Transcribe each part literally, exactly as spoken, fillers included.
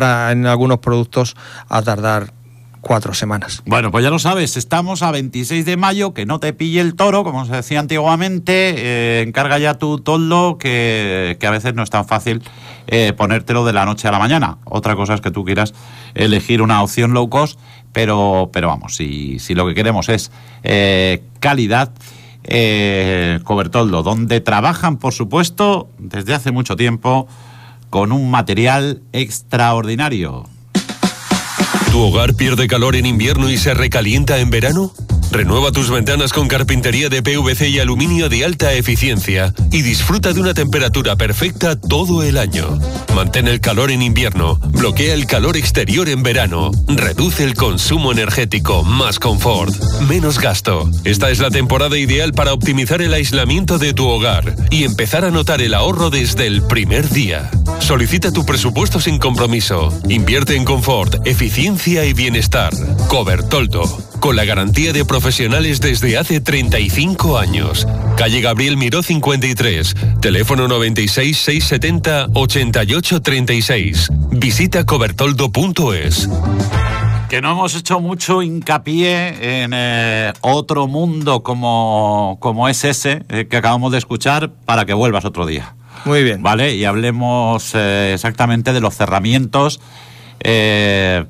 llegar a, en algunos productos a tardar cuatro semanas. Bueno, pues ya lo sabes, estamos a veintiséis de mayo, que no te pille el toro, como se decía antiguamente, eh, encarga ya tu toldo, que, que a veces no es tan fácil eh, ponértelo de la noche a la mañana. Otra cosa es que tú quieras elegir una opción low cost, pero, pero vamos, si, si lo que queremos es eh, calidad, eh, Cobertoldo, donde trabajan, por supuesto, desde hace mucho tiempo, con un material extraordinario. ¿Tu hogar pierde calor en invierno y se recalienta en verano? Renueva tus ventanas con carpintería de P V C y aluminio de alta eficiencia y disfruta de una temperatura perfecta todo el año. Mantén el calor en invierno, bloquea el calor exterior en verano, reduce el consumo energético, más confort, menos gasto. Esta es la temporada ideal para optimizar el aislamiento de tu hogar y empezar a notar el ahorro desde el primer día. Solicita tu presupuesto sin compromiso. Invierte en confort, eficiencia y bienestar. Cobertoldo, con la garantía de profesionales desde hace treinta y cinco años. Calle Gabriel Miró cincuenta y tres, teléfono noventa y seis, seiscientos setenta, ochenta y ocho treinta y seis. Visita cobertoldo punto es. Que no hemos hecho mucho hincapié en eh, otro mundo como, como es ese eh, que acabamos de escuchar, para que vuelvas otro día. Muy bien. Vale, y hablemos eh, exactamente de los cerramientos. Eh,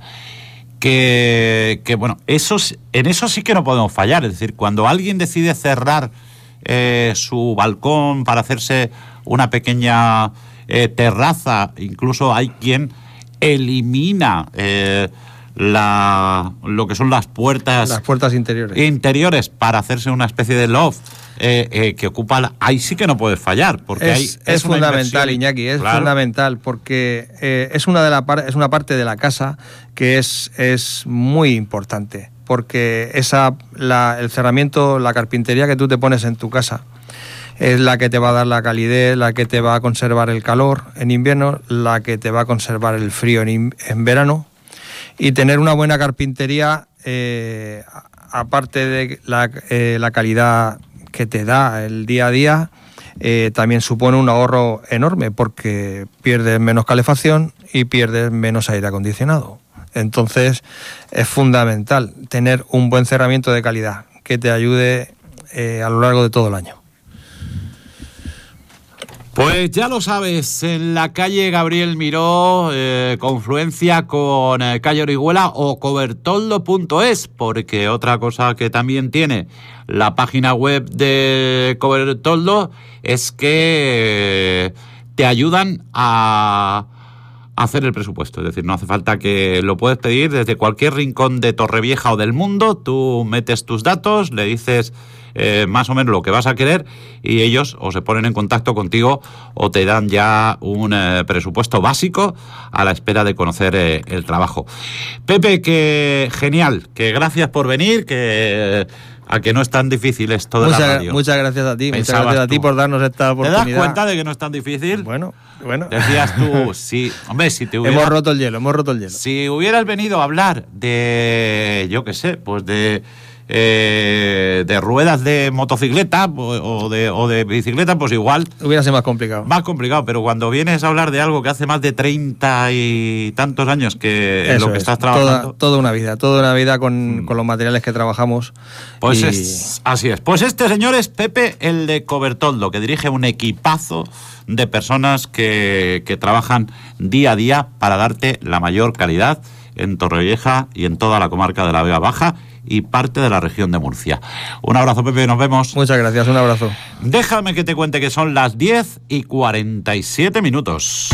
que, que, bueno, esos, en eso sí que no podemos fallar. Es decir, cuando alguien decide cerrar eh, su balcón para hacerse una pequeña eh, terraza, incluso hay quien elimina eh, la, lo que son las puertas... Las puertas interiores. Interiores para hacerse una especie de loft. Eh, eh, que ocupa la... ahí sí que no puedes fallar, porque es, ahí es, es fundamental, Iñaki, es claro. fundamental porque eh, es una de la par- es una parte de la casa que es es muy importante, porque esa la, el cerramiento, la carpintería que tú te pones en tu casa es la que te va a dar la calidez, la que te va a conservar el calor en invierno, la que te va a conservar el frío en, en verano, y tener una buena carpintería, eh, aparte de la, eh, la calidad que te da el día a día, eh, también supone un ahorro enorme, porque pierdes menos calefacción y pierdes menos aire acondicionado. Entonces es fundamental tener un buen cerramiento de calidad que te ayude eh, a lo largo de todo el año. Pues ya lo sabes, en la calle Gabriel Miró, eh, confluencia con eh, calle Orihuela, o cobertoldo punto es, porque otra cosa que también tiene la página web de Cobertoldo es que eh, te ayudan a hacer el presupuesto. Es decir, no hace falta, que lo puedes pedir desde cualquier rincón de Torrevieja o del mundo. Tú metes tus datos, le dices eh, más o menos lo que vas a querer, y ellos o se ponen en contacto contigo o te dan ya un eh, presupuesto básico a la espera de conocer eh, el trabajo. Pepe, que genial, que gracias por venir, que... a que no es tan difícil esto de muchas, la radio. Muchas gracias a ti, muchas gracias a ti tú. por darnos esta oportunidad. ¿Te das cuenta de que no es tan difícil? Bueno, bueno. Decías tú, sí, hombre, si te hubiera... Hemos roto el hielo, hemos roto el hielo. Si hubieras venido a hablar de, yo qué sé, pues de... Eh, de ruedas de motocicleta o de, o de bicicleta, pues igual hubiera sido más complicado. Más complicado, pero cuando vienes a hablar de algo que hace más de treinta y tantos años que Eso lo que es, estás trabajando, toda, toda una vida, toda una vida con, mm. con los materiales que trabajamos. Pues y... es, así es. Pues este señor es Pepe, el de Cobertoldo, que dirige un equipazo de personas que, que trabajan día a día para darte la mayor calidad en Torrevieja y en toda la comarca de la Vega Baja y parte de la región de Murcia. Un abrazo, Pepe, nos vemos. Muchas gracias, un abrazo. Déjame que te cuente que son las diez y cuarenta y siete minutos.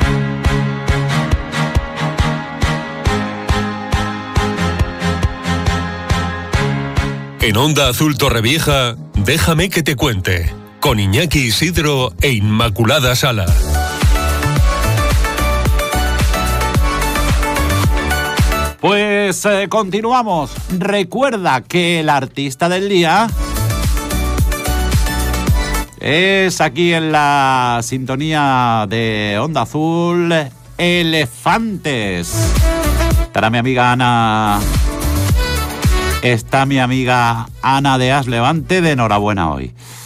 En Onda Azul Torrevieja, déjame que te cuente, con Iñaki Isidro e Inmaculada Sala. Pues eh, continuamos. Recuerda que el artista del día es aquí en la sintonía de Onda Azul, Elefantes. Estará mi amiga Ana. Está mi amiga Ana de As Levante, de enhorabuena hoy.